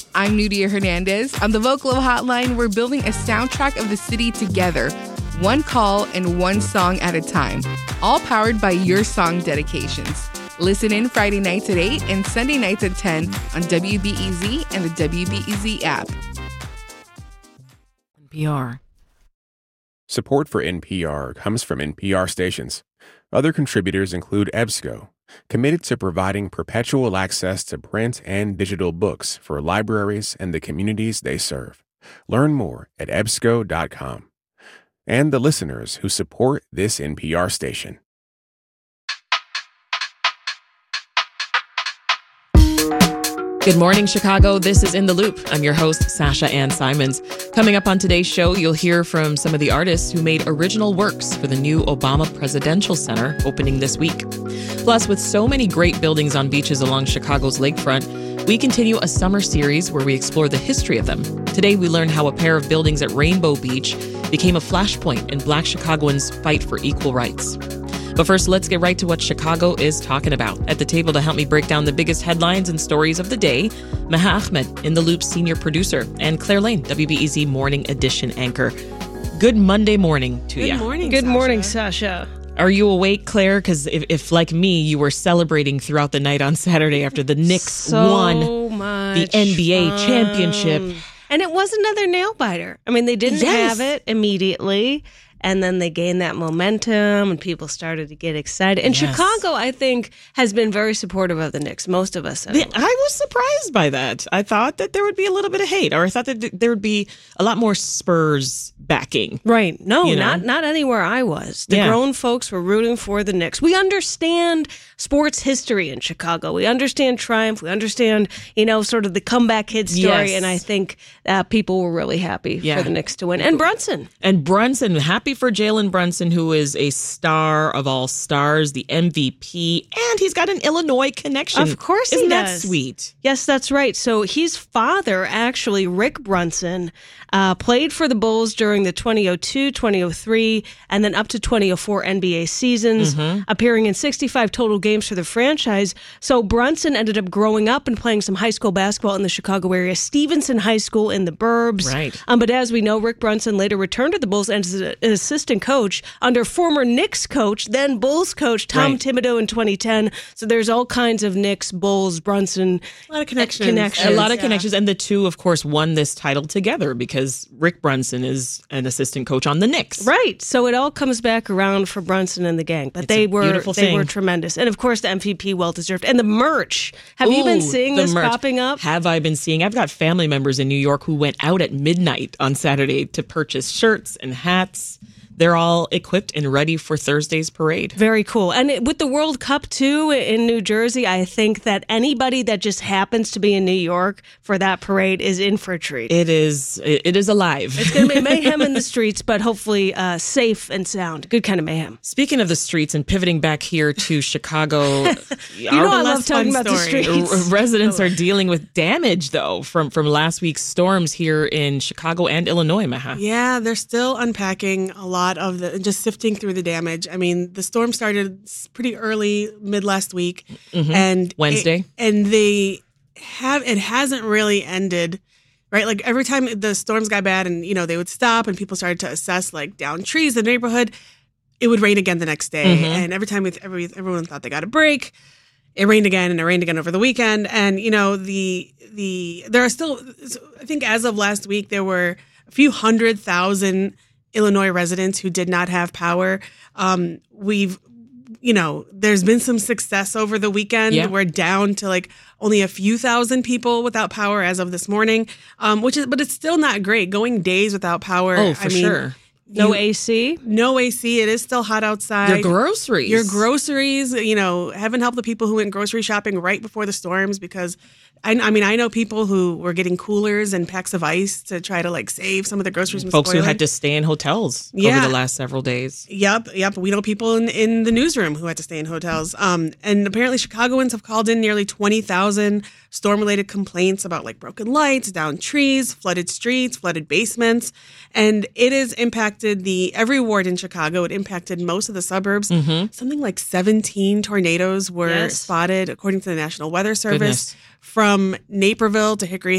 I'm Nudia Hernandez. On the Vocalo Hotline, we're building a soundtrack of the city together, one call and one song at a time, all powered by your song dedications. Listen in Friday nights at 8 and Sunday nights at 10 on WBEZ and the WBEZ app. NPR. Support for NPR comes from NPR stations. Other contributors include EBSCO, committed to providing perpetual access to print and digital books for libraries and the communities they serve. Learn more at ebsco.com. And the listeners who support this NPR station. Good morning, Chicago. This is In the Loop. I'm your host, Sasha Ann Simons. Coming up on today's show, you'll hear from some of the artists who made original works for the new Obama Presidential Center opening this week. Plus, with so many great buildings on beaches along Chicago's lakefront, we continue a summer series where we explore the history of them. Today, we learn how a pair of buildings at Rainbow Beach became a flashpoint in Black Chicagoans' fight for equal rights. But first, let's get right to what Chicago is talking about. At the table to help me break down the biggest headlines and stories of the day, Maha Ahmed, In the Loop senior producer, and Claire Lane, WBEZ Morning Edition anchor. Good Monday morning to you. Good morning, Sasha. Are you awake, Claire? Because if, like me, you were celebrating throughout the night on Saturday after the Knicks won the NBA championship. And it was another nail biter. I mean, they didn't have it immediately. And then they gained that momentum and people started to get excited. And Chicago, I think, has been very supportive of the Knicks. Most of us. I was surprised by that. I thought that there would be a little bit of hate, or I thought that there would be a lot more Spurs backing. Right. No, not anywhere I was. The grown folks were rooting for the Knicks. We understand sports history in Chicago. We understand triumph. We understand, sort of the comeback kid story. Yes. And I think people were really happy for the Knicks to win. And Brunson. Happy for Jalen Brunson, who is a star of all stars, the MVP, and he's got an Illinois connection. Of course he does. Isn't that sweet? Yes, that's right. So his father, actually, Rick Brunson, played for the Bulls during the 2002, 2003, and then up to 2004 NBA seasons, appearing in 65 total games for the franchise. So Brunson ended up growing up and playing some high school basketball in the Chicago area, Stevenson High School in the burbs. Right. But as we know, Rick Brunson later returned to the Bulls as an assistant coach under former Knicks coach, then Bulls coach Tom Thibodeau in 2010. So there's all kinds of Knicks, Bulls, Brunson. A lot of connections. A lot of connections. And the two, of course, won this title together because Rick Brunson is an assistant coach on the Knicks. Right. So it all comes back around for Brunson and the gang. But they were tremendous. And of course, the MVP, well-deserved. And the merch. Have you been seeing this popping up? Have I been seeing? I've got family members in New York who went out at midnight on Saturday to purchase shirts and hats. They're all equipped and ready for Thursday's parade. Very cool. And with the World Cup, too, in New Jersey, I think that anybody that just happens to be in New York for that parade is in for a treat. It is alive. It's going to be mayhem in the streets, but hopefully safe and sound. Good kind of mayhem. Speaking of the streets and pivoting back here to Chicago, I love talking about the streets. Residents are dealing with damage, though, from last week's storms here in Chicago and Illinois, Maha. Yeah, they're still unpacking a lot of just sifting through the damage. I mean, the storm started pretty early, mid last week, and Wednesday, it hasn't really ended. Right, like every time the storms got bad, and they would stop, and people started to assess like down trees in the neighborhood, it would rain again the next day, and every time everyone thought they got a break. It rained again, and it rained again over the weekend, and there are still, I think as of last week, there were a few 100,000 Illinois residents who did not have power. There's been some success over the weekend. Yeah. We're down to like only a few thousand people without power as of this morning, but it's still not great. Going days without power. Oh, for sure. No AC? No AC. It is still hot outside. Your groceries. Heaven help the people who went grocery shopping right before the storms, because I know people who were getting coolers and packs of ice to try to like save some of the groceries from Folks spoiling. Who had to stay in hotels over the last several days. Yep. We know people in the newsroom who had to stay in hotels. And apparently Chicagoans have called in nearly 20,000 storm-related complaints about like broken lights, downed trees, flooded streets, flooded basements. And it has impacted every ward in Chicago. It impacted most of the suburbs. Something like 17 tornadoes were spotted, according to the National Weather Service. Goodness. From Naperville to Hickory